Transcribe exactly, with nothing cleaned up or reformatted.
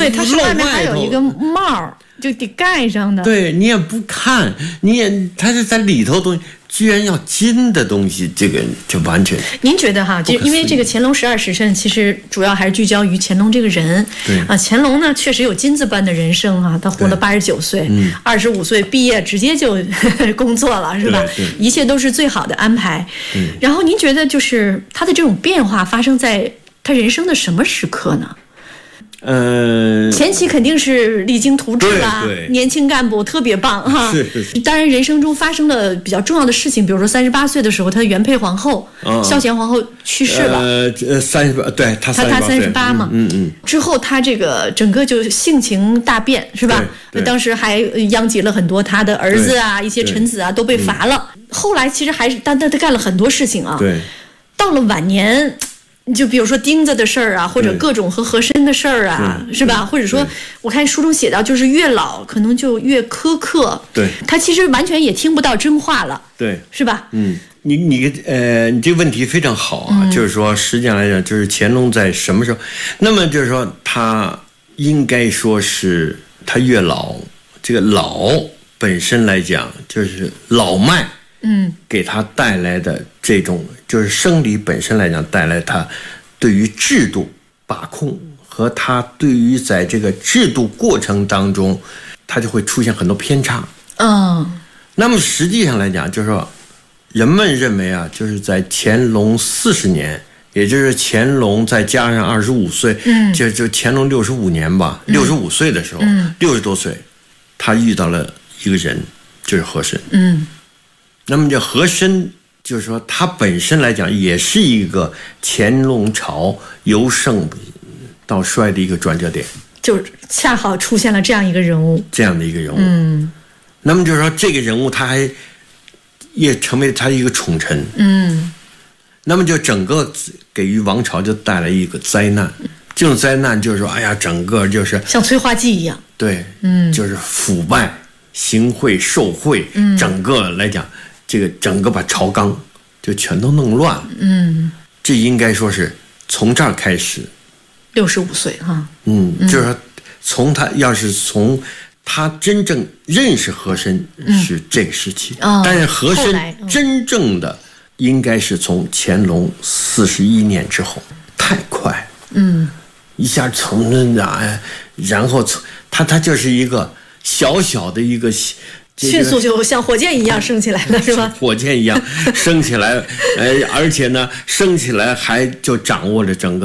对，它是外面还有一个帽，就得盖上的。 对，你也不看，你也它是在里头东西，居然要金的东西，这个就完全。 您觉得哈，就因为这个乾隆十二时辰，其实主要还是聚焦于乾隆这个人。 对啊，乾隆呢确实有金子般的人生啊，他活了八十九岁，二十五岁毕业直接就工作了，是吧？一切都是最好的安排。然后您觉得就是他的这种变化发生在他人生的什么时刻呢？ 呃， 前期肯定是励精图治啦，年轻干部特别棒哈。 是是是。 当然，人生中发生了比较重要的事情，比如说三十八岁的时候，他的原配皇后孝贤皇后去世了。 呃，三十八，对他他他三十八嘛， 嗯嗯。 之后他这个整个就性情大变，是吧？当时还殃及了很多他的儿子啊，一些臣子啊都被罚了。后来其实还是，但但他干了很多事情啊。 对。 到了晚年。就比如说钉子的事儿啊，或者各种和和珅的事儿啊，是吧？或者说，我看书中写到，就是越老可能就越苛刻。 对， 他其实完全也听不到真话了。 对， 是吧？ 嗯，你你呃，你这个问题非常好啊，嗯、就是说，实际上来讲，就是乾隆在什么时候？那么就是说，他应该说是他越老，这个老本身来讲，就是老迈。 嗯， 给他带来的这种就是生理本身来讲带来他对于制度把控和他对于在这个制度过程当中，他就会出现很多偏差。 嗯， 那么实际上来讲，就是说，人们认为啊，就是在乾隆四十年，也就是乾隆再加上二十五岁， 嗯， 就就乾隆六十五年吧，六十五岁的时候，六十多岁，他遇到了一个人，就是和珅。 嗯。 那么这和珅就是说，他本身来讲也是一个乾隆朝由盛到衰的一个转折点， 就恰好出现了这样一个人物， 这样的一个人物。 嗯， 那么就是说，这个人物他还也成为他一个宠臣。 嗯， 那么就整个给予王朝就带来一个灾难。这种灾难就是说，哎呀，整个就是像催化剂一样。 对， 嗯， 就是腐败、行贿、受贿， 嗯， 整个来讲。这个整个把朝纲就全都弄乱了， 嗯， 这应该说是从这儿开始， 六十五岁哈， 嗯，就是说从他要是从他真正认识和珅是这个时期， 嗯、 但是和珅嗯、 真正的应该是从乾隆四十一年之后，太快， 嗯， 一下从那哎，然后从他他就是一个小小的一个。 迅速就像火箭一样升起来了，是吧？ 火箭一样升起来，呃，而且呢，升起来还就掌握了整个。